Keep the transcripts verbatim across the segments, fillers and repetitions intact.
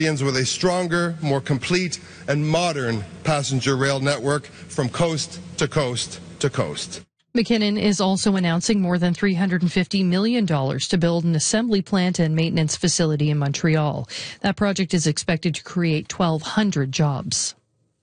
with a stronger, more complete, and modern passenger rail network from coast to coast to coast. McKinnon is also announcing more than three hundred fifty million dollars to build an assembly plant and maintenance facility in Montreal. That project is expected to create twelve hundred jobs.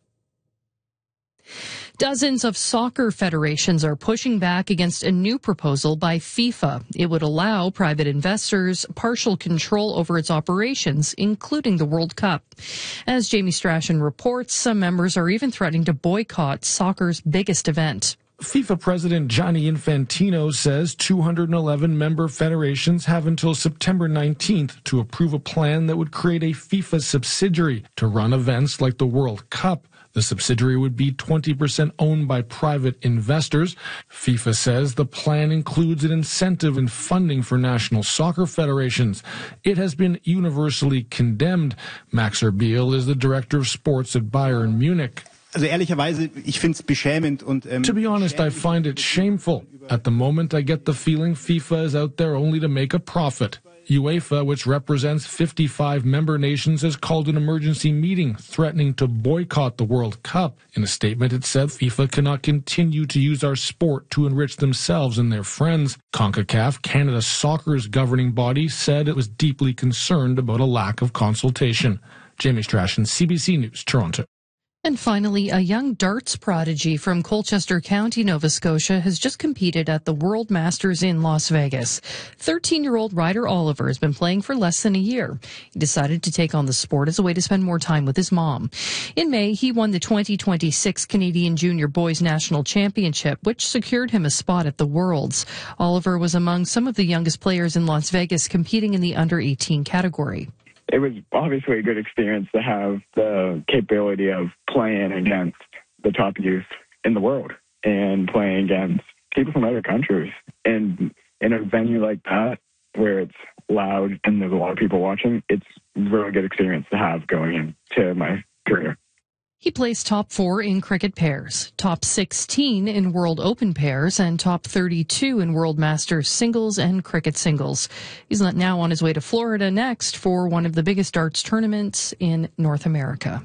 Dozens of soccer federations are pushing back against a new proposal by FIFA. It would allow private investors partial control over its operations, including the World Cup. As Jamie Strachan reports, some members are even threatening to boycott soccer's biggest event. FIFA President Gianni Infantino says two hundred eleven member federations have until September nineteenth to approve a plan that would create a FIFA subsidiary to run events like the World Cup. The subsidiary would be twenty percent owned by private investors. FIFA says the plan includes an incentive and funding for national soccer federations. It has been universally condemned. Max Erbiel is the director of sports at Bayern Munich. Also ehrlicherweise, ich find's beschämend und ähm, To be honest, I find it shameful. At the moment, I get the feeling FIFA is out there only to make a profit. UEFA, which represents fifty-five member nations, has called an emergency meeting threatening to boycott the World Cup. In a statement, it said FIFA cannot continue to use our sport to enrich themselves and their friends. CONCACAF, Canada's soccer's governing body, said it was deeply concerned about a lack of consultation. Jamie Strachan, C B C News, Toronto. And finally, a young darts prodigy from Colchester County, Nova Scotia, has just competed at the World Masters in Las Vegas. thirteen-year-old Ryder Oliver has been playing for less than a year. He decided to take on the sport as a way to spend more time with his mom. In May, he won the twenty twenty-six Canadian Junior Boys National Championship, which secured him a spot at the Worlds. Oliver was among some of the youngest players in Las Vegas competing in the under eighteen category. It was obviously a good experience to have the capability of playing against the top youth in the world and playing against people from other countries. And in a venue like that, where it's loud and there's a lot of people watching, it's a really good experience to have going into my career. He placed top four in cricket pairs, top sixteen in World Open pairs, and top thirty-two in World Masters singles and cricket singles. He's now on his way to Florida next for one of the biggest darts tournaments in North America.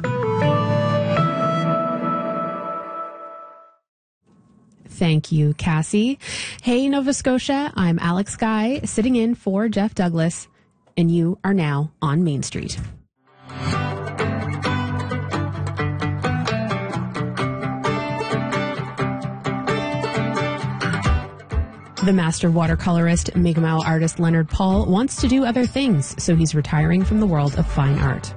Thank you, Cassie. Hey, Nova Scotia, I'm Alex Guy, sitting in for Jeff Douglas, and you are now on Main Street. The master watercolorist, Mi'kmaq artist Leonard Paul wants to do other things, so he's retiring from the world of fine art.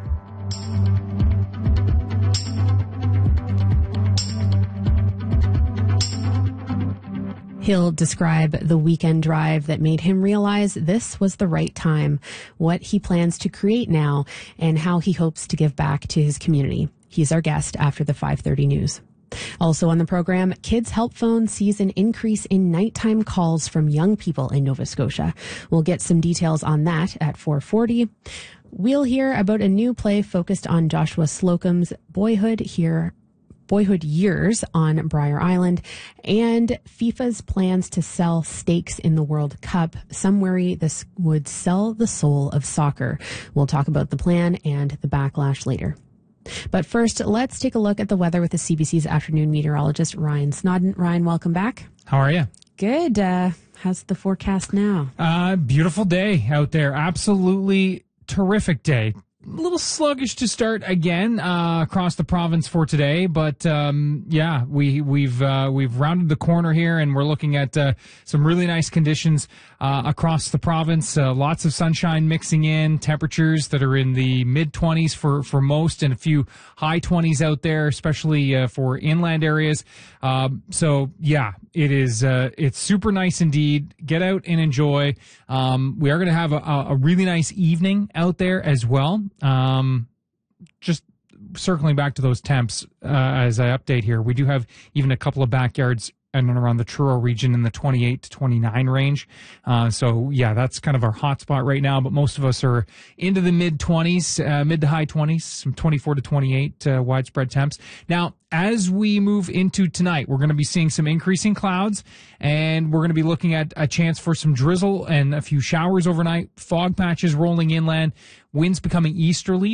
He'll describe the weekend drive that made him realize this was the right time, what he plans to create now, and how he hopes to give back to his community. He's our guest after the five thirty news. Also on the program, Kids Help Phone sees an increase in nighttime calls from young people in Nova Scotia. We'll get some details on that at four forty. We'll hear about a new play focused on Joshua Slocum's boyhood here, boyhood years on Briar Island, and FIFA's plans to sell stakes in the World Cup. Some worry this would sell the soul of soccer. We'll talk about the plan and the backlash later. But first, let's take a look at the weather with the C B C's afternoon meteorologist, Ryan Snodden. Ryan, welcome back. How are you? Good. Uh, how's the forecast now? Uh, beautiful day out there. Absolutely terrific day. A little sluggish to start again uh, across the province for today, but um, yeah, we we've uh, we've rounded the corner here, and we're looking at uh, some really nice conditions uh, across the province. Uh, lots of sunshine mixing in, temperatures that are in the mid twenties for for most, and a few high twenties out there, especially uh, for inland areas. Um, so yeah, it is uh, it's super nice indeed. Get out and enjoy. Um, we are going to have a, a really nice evening out there as well. Um, just circling back to those temps, uh, as I update here, we do have even a couple of backyards and around the Truro region in the twenty-eight to twenty-nine range. Uh, so yeah, that's kind of our hot spot right now, but most of us are into the mid twenties, uh, mid to high twenties, some twenty-four to twenty-eight uh, widespread temps. Now, as we move into tonight, we're going to be seeing some increasing clouds, and we're going to be looking at a chance for some drizzle and a few showers overnight, fog patches rolling inland, winds becoming easterly.